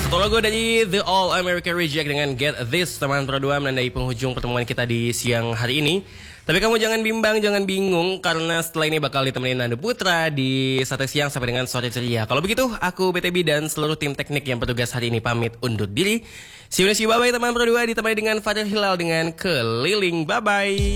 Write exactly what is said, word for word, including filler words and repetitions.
Satu lagu dari The All American Reject dengan Get This, teman Pro dua, menandai penghujung pertemuan kita di siang hari ini. Tapi kamu jangan bimbang, jangan bingung, karena setelah ini bakal ditemenin Nando Putra di satu siang sampai dengan sore ceria. Kalau begitu, aku B T B dan seluruh tim teknik yang bertugas hari ini pamit undur diri. See you next, bye-bye teman Pro dua, ditemani dengan Fadil Hilal dengan Keliling. Bye-bye.